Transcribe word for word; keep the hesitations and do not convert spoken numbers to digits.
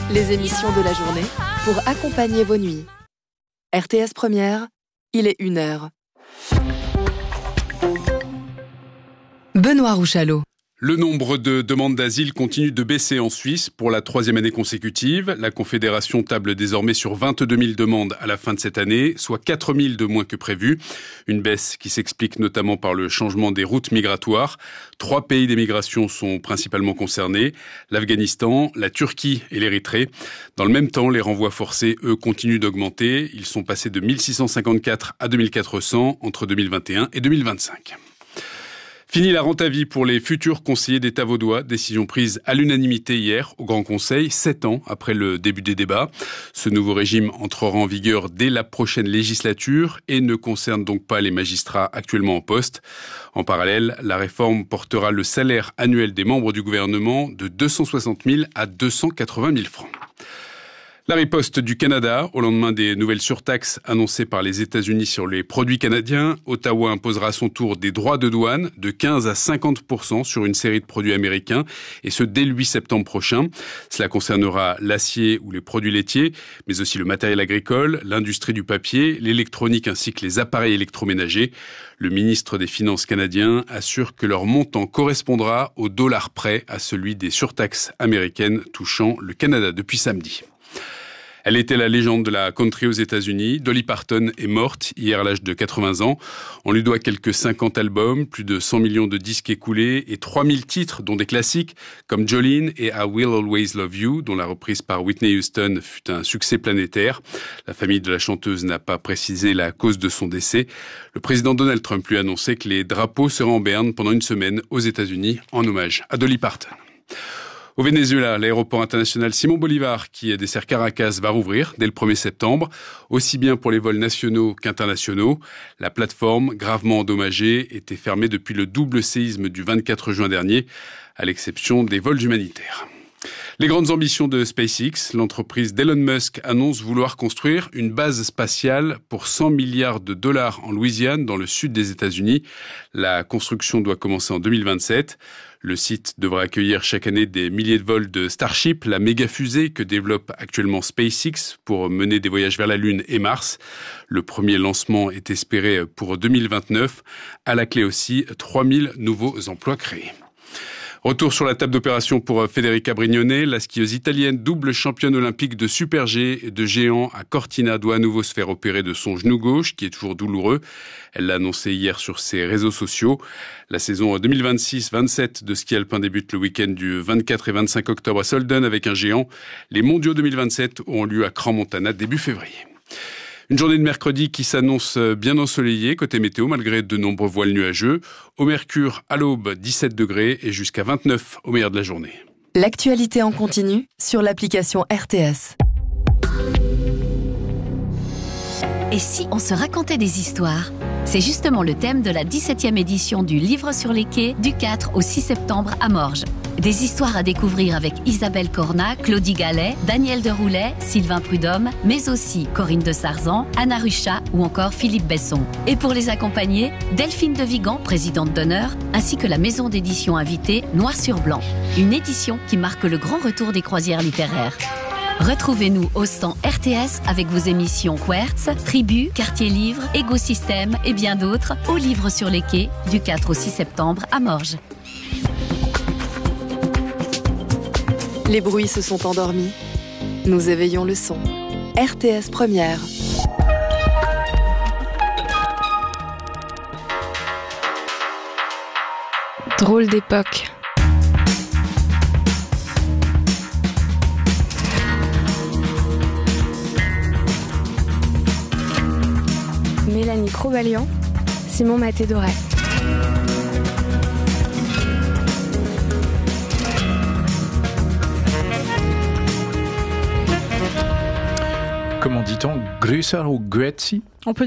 Les émissions de la journée pour accompagner vos nuits. R T S Première, il est une heure. Benoît Rouchalot. Le nombre de demandes d'asile continue de baisser en Suisse pour la troisième année consécutive. La Confédération table désormais sur vingt-deux mille demandes à la fin de cette année, soit quatre mille de moins que prévu. Une baisse qui s'explique notamment par le changement des routes migratoires. Trois pays d'émigration sont principalement concernés, l'Afghanistan, la Turquie et l'Érythrée. Dans le même temps, les renvois forcés, eux, continuent d'augmenter. Ils sont passés de mille six cent cinquante-quatre à deux mille quatre cents entre deux mille vingt et un et deux mille vingt-cinq. Fini la rente à vie pour les futurs conseillers d'État vaudois. Décision prise à l'unanimité hier au Grand Conseil, sept ans après le début des débats. Ce nouveau régime entrera en vigueur dès la prochaine législature et ne concerne donc pas les magistrats actuellement en poste. En parallèle, la réforme portera le salaire annuel des membres du gouvernement de deux cent soixante mille à deux cent quatre-vingt mille francs. La riposte du Canada, au lendemain des nouvelles surtaxes annoncées par les États-Unis sur les produits canadiens, Ottawa imposera à son tour des droits de douane de quinze à cinquante pour cent sur une série de produits américains, et ce dès le huit septembre prochain. Cela concernera l'acier ou les produits laitiers, mais aussi le matériel agricole, l'industrie du papier, l'électronique ainsi que les appareils électroménagers. Le ministre des Finances canadien assure que leur montant correspondra au dollar près à celui des surtaxes américaines touchant le Canada depuis samedi. Elle était la légende de la country aux États-Unis. Dolly Parton est morte hier à l'âge de quatre-vingts ans. On lui doit quelques cinquante albums, plus de cent millions de disques écoulés et trois mille titres, dont des classiques comme Jolene et I Will Always Love You, dont la reprise par Whitney Houston fut un succès planétaire. La famille de la chanteuse n'a pas précisé la cause de son décès. Le président Donald Trump lui a annoncé que les drapeaux seraient en berne pendant une semaine aux États-Unis en hommage à Dolly Parton. Au Venezuela, l'aéroport international Simon Bolivar, qui dessert Caracas, va rouvrir dès le premier septembre, aussi bien pour les vols nationaux qu'internationaux. La plateforme, gravement endommagée, était fermée depuis le double séisme du vingt-quatre juin dernier, à l'exception des vols humanitaires. Les grandes ambitions de SpaceX, l'entreprise d'Elon Musk annonce vouloir construire une base spatiale pour cent milliards de dollars en Louisiane, dans le sud des États-Unis. La construction doit commencer en deux mille vingt-sept. Le site devra accueillir chaque année des milliers de vols de Starship, la méga fusée que développe actuellement SpaceX pour mener des voyages vers la Lune et Mars. Le premier lancement est espéré pour deux mille vingt-neuf. À la clé aussi, trois mille nouveaux emplois créés. Retour sur la table d'opération pour Federica Brignone. La skieuse italienne, double championne olympique de Super G et de géant à Cortina, doit à nouveau se faire opérer de son genou gauche, qui est toujours douloureux. Elle l'a annoncé hier sur ses réseaux sociaux. La saison deux mille vingt-six vingt-sept de ski alpin débute le week-end du vingt-quatre et vingt-cinq octobre à Solden avec un géant. Les mondiaux deux mille vingt-sept auront lieu à Crans-Montana début février. Une journée de mercredi qui s'annonce bien ensoleillée côté météo malgré de nombreux voiles nuageux. Au Mercure, à l'aube, dix-sept degrés et jusqu'à vingt-neuf au meilleur de la journée. L'actualité en continu sur l'application R T S. Et si on se racontait des histoires ? C'est justement le thème de la dix-septième édition du Livre sur les quais du quatre au six septembre à Morges. Des histoires à découvrir avec Isabelle Cornat, Claudie Gallet, Daniel Deroulet, Sylvain Prudhomme, mais aussi Corinne de Sarzan, Anna Ruchat ou encore Philippe Besson. Et pour les accompagner, Delphine de Vigan, présidente d'honneur, ainsi que la maison d'édition invitée Noir sur Blanc. Une édition qui marque le grand retour des croisières littéraires. Retrouvez-nous au stand R T S avec vos émissions Quertz, Tribu, Quartier Livre, Écosystème et bien d'autres au Livre sur les quais du quatre au six septembre à Morges. Les bruits se sont endormis. Nous éveillons le son. R T S Première. Drôle d'époque. Mélanie Crovalian, Simon Maté-Doré. Comment dit-on? Grüßer ou Grüezi? On peut